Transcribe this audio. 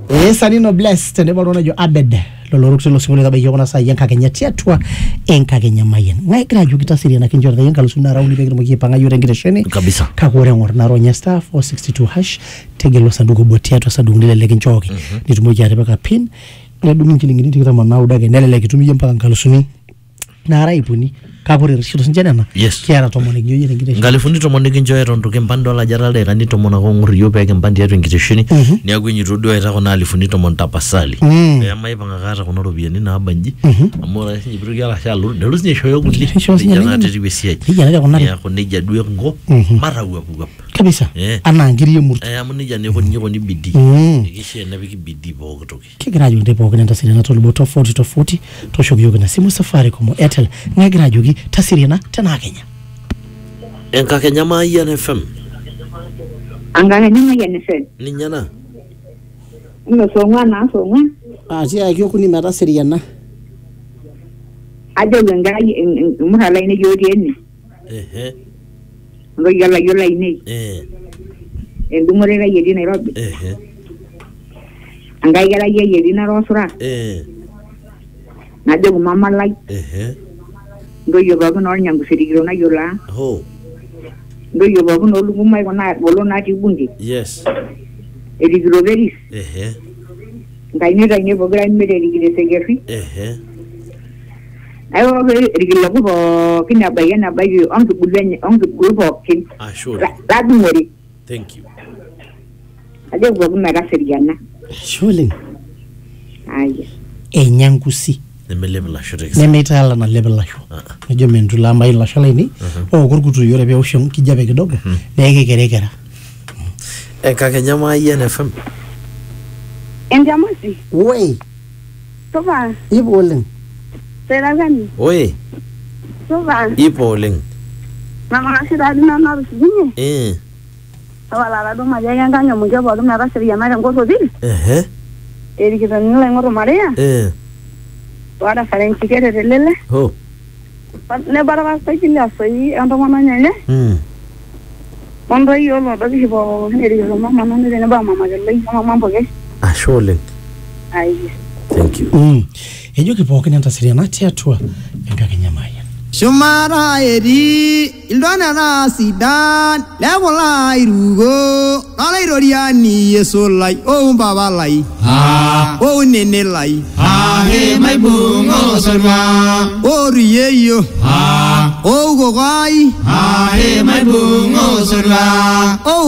Sanino blessed tenebo lona jo Abed loloruk selo simule kabe yona sa yanka Kenya tiatwa enka Kenya mayen ngai graju kitasiri na kinjora yanka lusuna rauni begir moki panga yure ngiresheni kabisa ka gore ngor na ronya star 462 hash tegelo sanduko botiatwa sadungile leke nchoke nitumoki areba ka pin na dumin kilingini tikama na udage nelele kitumije mpaka ngalusuni na raipuni kapore rishito sinjana yes kiara tomone nyoye ngire ngalifundi tomone njoye ronto kembando la jarale kandi tomona ko nguriyo peke mbandi yetu ngiteshini ni agwenyi rudo eta kona alifundi tomon tapasali ya maipanga kata kono robiani na abanji amora ibrugi ala shalu delusi ni shoyo gulli jana tetibesia ya ko neja duwe ngo mara uapuga kabisa ana ngiriye murtu amunija ne ko ni bidi ikishe na biki bidi bogo toki kigarajo ndipo kenda sina tolbo to 40 to shogyo na simu safari komo Airtel ngagarajo gi tasiriana tena Kenya enka Kenya ma INFM angana nyama ya nesen ni nyana no songwa si akyo kuni mata siriana ajo ngai muhala ine yodi eni ngo yala yola ine ndumore ga yedi Nairobi angai gara yedi na rosura na jogo mama lai ndo yoba no nyangu sirigiro na yola ndo yoba no lugumai kona bolo na tibundi yes erigiro veris ngai ne bogra mere erigire segefi ayo erigiro ko kina bayana bayo ongu bulenya ongu grupo kin sure la dumori thank you aje bogu mara seriana shuling aye enyangusi level la shore nemetala na level la shore njo mendula mai la shale ni gurgutu yore be oshon kijabe kidogo nege kerekera enka Kenya ma INFM enjamasi we toba iboleng sera gani we toba iboleng mama sira dina na bisinye wala la do maja yanga nyomo jabo do na sira na ngoso dil eri kitanila ngoro maria wada faren tikete lele ne baraba sakila sai ando mama nyanya mondo yo lo bagi bo eri lo mama no ne ba mama gele mama mboge ashole ai thank you ejo kipoke nanta siriana tiatwa enka Kenya maya Shumara eri ildwana na sidan legola irugo ala iroriani yesolai o baba lai o nene lai he mai bungo sorwa o riyeyo o gogai he mai bungo sorwa o